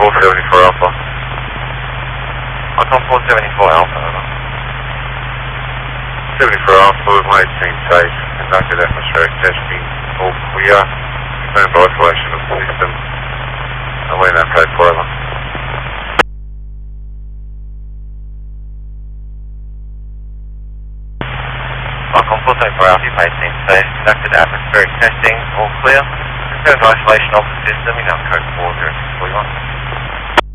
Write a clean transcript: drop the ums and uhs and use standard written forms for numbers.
474 Alpha. Icon 474 Alpha, over. 74 Alpha, we've maintained safe, conducted atmospheric testing, all clear, confirmed isolation of the system, and we're now code 4 over. Icon 474 Alpha, you've maintained safe, conducted atmospheric testing, all clear, confirmed isolation of the system, you now code 40641.